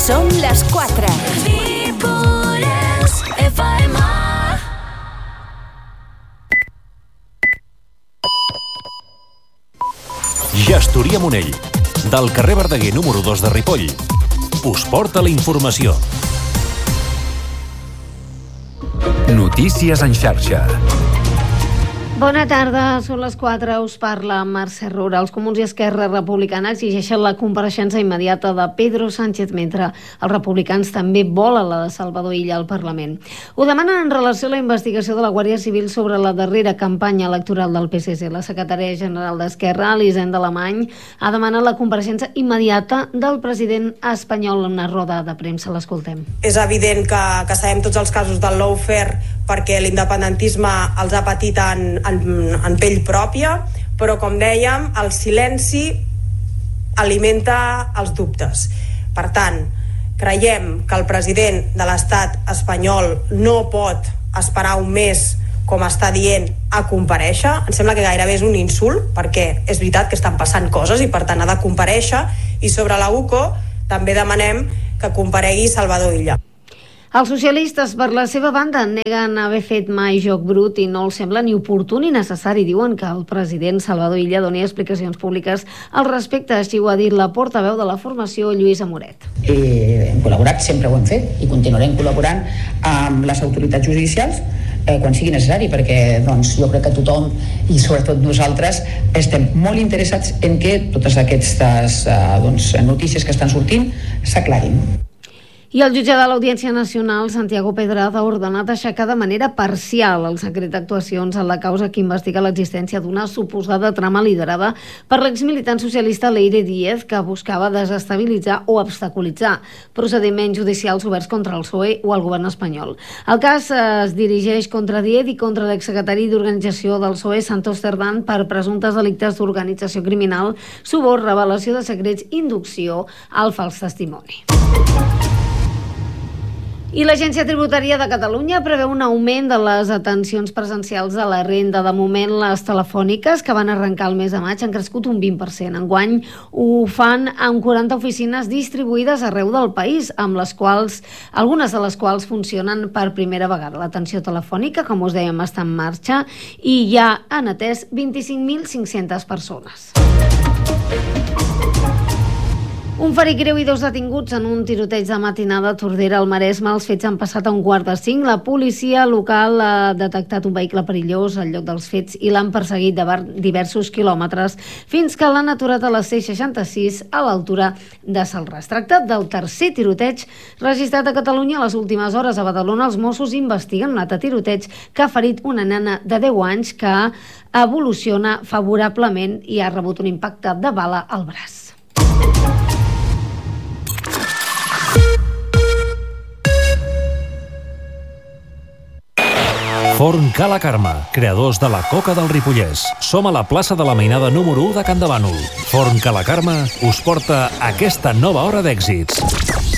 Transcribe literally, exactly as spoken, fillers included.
Som les quatre. Ripollès F M. Gestoria Monell, del carrer Verdaguer número dos de Ripoll, us porta la informació. Notícies en xarxa. Bona tarda, són les quatre, us parla Mercè Roura. Els Comuns i Esquerra Republicana exigeixen la compareixença immediata de Pedro Sánchez, mentre els republicans també volen la de Salvador Illa al Parlament. Ho demanen en relació a la investigació de la Guàrdia Civil sobre la darrera campanya electoral del P S C. La secretària general d'Esquerra, Elisenda Alemany, ha demanat la compareixença immediata del president espanyol en una roda de premsa. L'escoltem. És evident que, que sabem tots els casos del lawfare perquè l'independentisme els ha patit en, en, en pell pròpia, però com dèiem, el silenci alimenta els dubtes. Per tant, creiem que el president de l'estat espanyol no pot esperar un mes, com està dient, a comparèixer. Em sembla que gairebé és un insult, perquè és veritat que estan passant coses i per tant ha de comparèixer, i sobre la U C O també demanem que comparegui Salvador Illa. Els socialistes, per la seva banda, neguen haver fet mai joc brut i no els sembla ni oportú ni necessari. Diuen que el president Salvador Illa doni explicacions públiques al respecte. Així ho ha dit la portaveu de la formació, Lluís Amoret. Eh, hem col·laborat, sempre ho hem fet, i continuarem col·laborant amb les autoritats judicials eh, quan sigui necessari, perquè doncs, jo crec que tothom, i sobretot nosaltres, estem molt interessats en que totes aquestes eh, doncs, notícies que estan sortint s'aclarin. I el jutge de l'Audiència Nacional, Santiago Pedraza, ha ordenat aixecar de manera parcial el secret d'actuacions en la causa que investiga l'existència d'una suposada trama liderada per l'exmilitant socialista Leire Díez, que buscava desestabilitzar o obstaculitzar procediments judicials oberts contra el P S O E o el govern espanyol. El cas es dirigeix contra Díez i contra l'exsecretari d'Organització del P S O E, Santos Cerdán, per presumptes delictes d'organització criminal, suborn, revelació de secrets, inducció al fals testimoni. I l'Agència Tributària de Catalunya preveu un augment de les atencions presencials a la renda. De moment, les telefòniques, que van arrencar el mes de maig, han crescut un vint per cent. Enguany ho fan amb quaranta oficines distribuïdes arreu del país, amb les quals, algunes de les quals funcionen per primera vegada. L'atenció telefònica, com us dèiem, està en marxa i ja han atès vint-i-cinc mil cinc-centes persones. Un ferit greu i dos detinguts en un tiroteig de matinada a Tordera, al Maresme. Els fets han passat a un quart de cinc. La policia local ha detectat un vehicle perillós al lloc dels fets i l'han perseguit de diversos quilòmetres fins que l'han aturat a la C seixanta-sis a l'altura de Celrà. Es tracta del tercer tiroteig registrat a Catalunya a les últimes hores. A Badalona, els Mossos investiguen un altre tiroteig que ha ferit una nena de deu anys que evoluciona favorablement i ha rebut un impacte de bala al braç. Forn Ca la Carme, creadors de la coca del Ripollès. Som a la plaça de la Mainada número u de Can de Bànol. Forn Ca la Carme us porta aquesta nova hora d'èxits.